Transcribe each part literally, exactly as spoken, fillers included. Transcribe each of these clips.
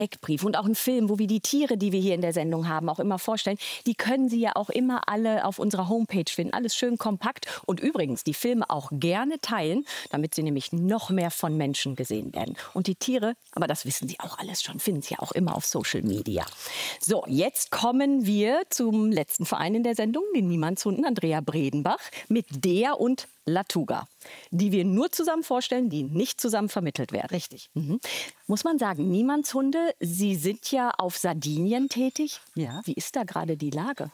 Eckbrief und auch ein Film, wo wir die Tiere, die wir hier in der Sendung haben, auch immer vorstellen. Die können Sie ja auch immer alle auf unserer Homepage finden. Alles schön kompakt. Und übrigens, die Filme auch gerne teilen, damit sie nämlich noch mehr von Menschen gesehen werden. Und die Tiere, aber das wissen Sie auch alles schon, finden Sie ja auch immer auf Social Media. So, jetzt kommen wir zum letzten Verein in der Sendung, den Niemandshunden, Andrea Bredenbach, mit der und Latuga, die wir nur zusammen vorstellen, die nicht zusammen vermittelt werden. Richtig. Mhm. Muss man sagen, Niemandshunde, Sie sind ja auf Sardinien tätig. Ja. Wie ist da gerade die Lage?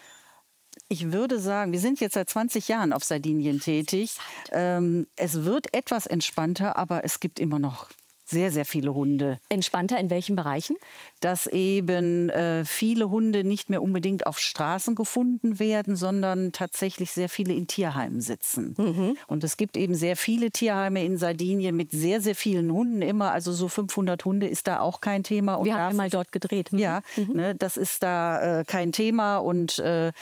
Ich würde sagen, wir sind jetzt seit zwanzig Jahren auf Sardinien tätig. Ähm, es wird etwas entspannter, aber es gibt immer noch sehr, sehr viele Hunde. Entspannter in welchen Bereichen? Dass eben äh, viele Hunde nicht mehr unbedingt auf Straßen gefunden werden, sondern tatsächlich sehr viele in Tierheimen sitzen. Mhm. Und es gibt eben sehr viele Tierheime in Sardinien mit sehr, sehr vielen Hunden immer. Also so fünfhundert Hunde ist da auch kein Thema. Und wir haben mal dort gedreht. Mhm. Ja, mhm. ne, das ist da äh, kein Thema. Und äh,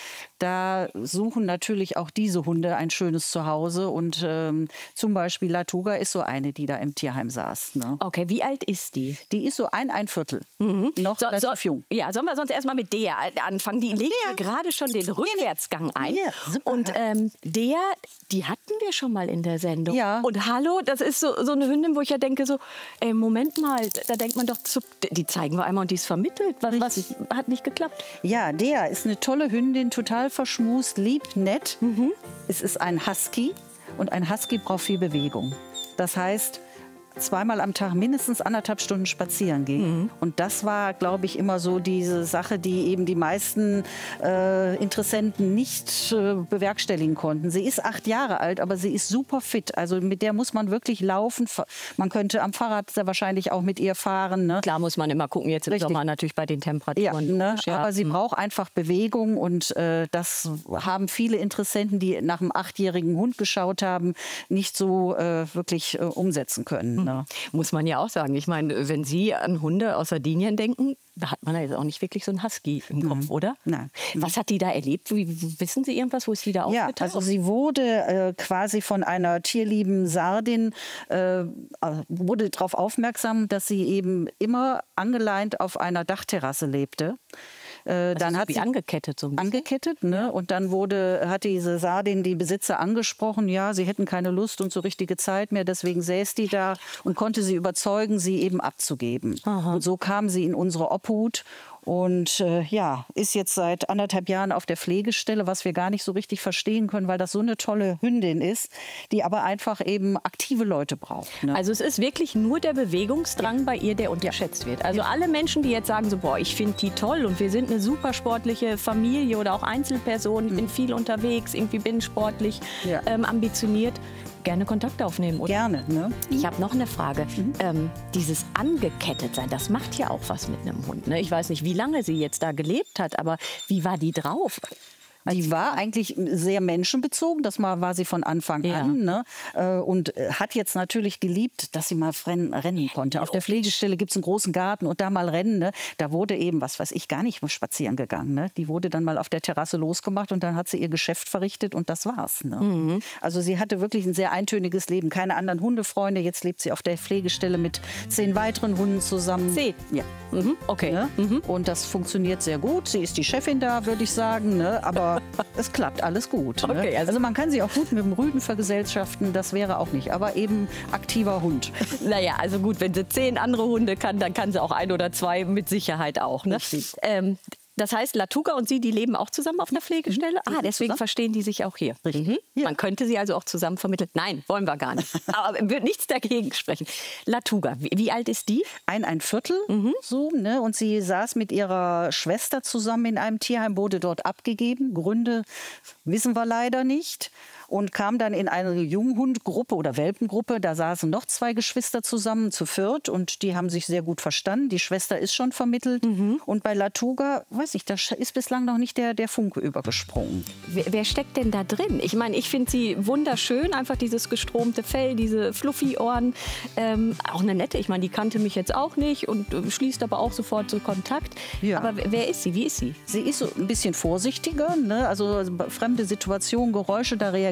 da suchen natürlich auch diese Hunde ein schönes Zuhause. Und ähm, zum Beispiel Latuga ist so eine, die da im Tierheim saß. Ne? Okay, wie alt ist die? Die ist so ein, ein Viertel. Mhm. Noch so, relativ so, jung. Ja, sollen wir sonst erstmal mit der anfangen? Die legt ja gerade schon den Rückwärtsgang ein. Ja, super. Und ähm, der, die hatten wir schon mal in der Sendung. Ja. Und hallo, das ist so, so eine Hündin, wo ich ja denke so, ey, Moment mal, da denkt man doch, die zeigen wir einmal und die ist vermittelt. Was, was hat nicht geklappt? Ja, der ist eine tolle Hündin, total verschmust, lieb, nett. Mhm. Es ist ein Husky und ein Husky braucht viel Bewegung. Das heißt, zweimal am Tag mindestens anderthalb Stunden spazieren gehen. Mhm. Und das war, glaube ich, immer so diese Sache, die eben die meisten äh, Interessenten nicht äh, bewerkstelligen konnten. Sie ist acht Jahre alt, aber sie ist super fit. Also mit der muss man wirklich laufen. Man könnte am Fahrrad sehr wahrscheinlich auch mit ihr fahren. Ne? Klar muss man immer gucken, jetzt im Richtig. Sommer natürlich bei den Temperaturen. Ja, ne? Ja. Aber sie mhm. braucht einfach Bewegung und äh, das haben viele Interessenten, die nach einem achtjährigen Hund geschaut haben, nicht so äh, wirklich äh, umsetzen können. Mhm. Ne? Muss man ja auch sagen. Ich meine, wenn Sie an Hunde aus Sardinien denken, da hat man ja jetzt auch nicht wirklich so einen Husky im Kopf, Nein. oder? Nein. Was hat die da erlebt? Wie, wissen Sie irgendwas, wo es wieder aufgetaucht? Ja, also sie wurde äh, quasi von einer tierlieben Sardin, äh, wurde darauf aufmerksam, dass sie eben immer angeleint auf einer Dachterrasse lebte. Äh, also dann so hat wie sie angekettet so ein bisschen. Angekettet, ne? Und dann wurde, hat diese Sardin die Besitzer angesprochen, ja, sie hätten keine Lust und so richtige Zeit mehr, deswegen säß die da und konnte sie überzeugen, sie eben abzugeben. Aha. Und so kam sie in unsere Obhut. Und äh, ja, ist jetzt seit anderthalb Jahren auf der Pflegestelle, was wir gar nicht so richtig verstehen können, weil das so eine tolle Hündin ist, die aber einfach eben aktive Leute braucht. Ne? Also es ist wirklich nur der Bewegungsdrang bei ihr, der unterschätzt wird. Also alle Menschen, die jetzt sagen so, boah, ich finde die toll und wir sind eine super sportliche Familie oder auch Einzelpersonen, ich bin viel unterwegs, irgendwie bin sportlich, ja. ähm, ambitioniert, gerne Kontakt aufnehmen, oder? Gerne. Ne? Ich habe noch eine Frage. Mhm. Ähm, dieses Angekettetsein, das macht ja auch was mit einem Hund. Ne? Ich weiß nicht, wie lange sie jetzt da gelebt hat, aber wie war die drauf? Die war eigentlich sehr menschenbezogen, das war sie von Anfang ja. an. Ne? Und hat jetzt natürlich geliebt, dass sie mal rennen konnte. Auf der Pflegestelle gibt es einen großen Garten und da mal rennen. Ne? Da wurde eben, was weiß ich, gar nicht mehr spazieren gegangen. Ne? Die wurde dann mal auf der Terrasse losgemacht und dann hat sie ihr Geschäft verrichtet und das war's. Ne? Mhm. Also sie hatte wirklich ein sehr eintöniges Leben. Keine anderen Hundefreunde. Jetzt lebt sie auf der Pflegestelle mit zehn weiteren Hunden zusammen. Zehn? Ja. Mhm. Okay. Ne? Mhm. Und das funktioniert sehr gut. Sie ist die Chefin da, würde ich sagen. Ne? Aber es klappt alles gut. Ne? Okay, also, also man kann sie auch gut mit dem Rüden vergesellschaften, das wäre auch nicht. Aber eben aktiver Hund. Naja, also gut, wenn sie zehn andere Hunde kann, dann kann sie auch ein oder zwei mit Sicherheit auch. Ne? Ähm, das heißt, Latuga und Sie, die leben auch zusammen auf einer Pflegestelle? Ah, deswegen zusammen? Verstehen die sich auch hier. Mhm. Ja. Man könnte sie also auch zusammen vermitteln. Nein, wollen wir gar nicht. Aber wird nichts dagegen sprechen. Latuga, wie, wie alt ist die? Ein, ein Viertel, mhm. so, ne? Und sie saß mit ihrer Schwester zusammen in einem Tierheim, wurde dort abgegeben. Gründe wissen wir leider nicht. Und kam dann in eine Junghundgruppe oder Welpengruppe. Da saßen noch zwei Geschwister zusammen, zu viert. Und die haben sich sehr gut verstanden. Die Schwester ist schon vermittelt. Mhm. Und bei Latuga, weiß ich, da ist bislang noch nicht der, der Funke übergesprungen. Wer, wer steckt denn da drin? Ich meine, ich finde sie wunderschön. Einfach dieses gestromte Fell, diese Fluffy-Ohren. Ähm, auch eine nette. Ich meine, die kannte mich jetzt auch nicht und äh, schließt aber auch sofort so Kontakt. Ja. Aber wer ist sie? Wie ist sie? Sie ist so ein bisschen vorsichtiger. Ne? Also fremde Situationen, Geräusche, da reagiert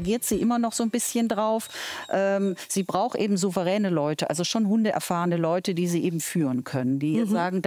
reagiert sie immer noch so ein bisschen drauf. Ähm, sie braucht eben souveräne Leute, also schon hundeerfahrene Leute, die sie eben führen können, die mhm. sagen,